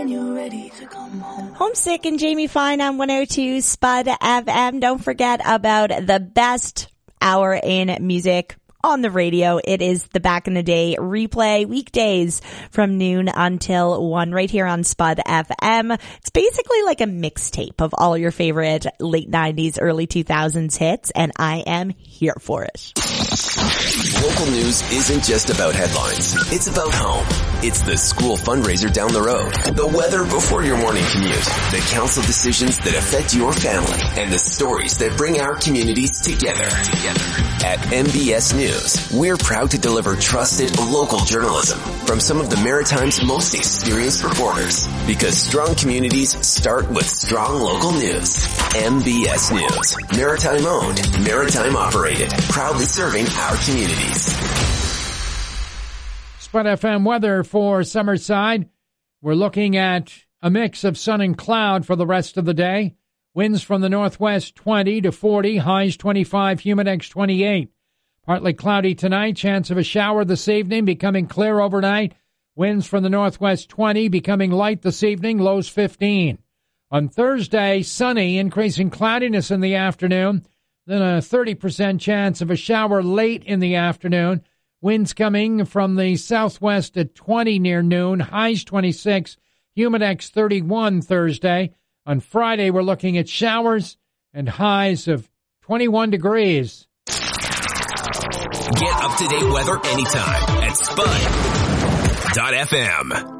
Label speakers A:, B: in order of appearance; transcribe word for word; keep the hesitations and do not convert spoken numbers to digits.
A: when you're ready to come home.
B: Homesick and Jamie Fine on one oh two Spud F M. Don't forget about the best hour in music on the radio. It is the Back in the Day replay, weekdays from noon until one, right here on Spud F M. It's basically like a mixtape of all your favorite late nineties, early two thousands hits, and I am here for it.
C: Local news isn't just about headlines. It's about home. It's the school fundraiser down the road, the weather before your morning commute, the council decisions that affect your family, and the stories that bring our communities together. Together. At M B S News, we're proud to deliver trusted local journalism from some of the Maritime's most experienced reporters. Because strong communities start with strong local news. M B S News. Maritime owned, Maritime operated. Proudly serving our communities.
D: Spud F M weather for Summerside. We're looking at a mix of sun and cloud for the rest of the day. Winds from the northwest twenty to forty, highs twenty-five, humidex twenty-eight. Partly cloudy tonight, chance of a shower this evening, becoming clear overnight. Winds from the northwest twenty, becoming light this evening, lows fifteen. On Thursday, sunny, increasing cloudiness in the afternoon, then a thirty percent chance of a shower late in the afternoon. Winds coming from the southwest at twenty near noon, highs twenty-six, humidex thirty-one Thursday. On Friday, we're looking at showers and highs of twenty-one degrees.
C: Get up-to-date weather anytime at Spud dot F M.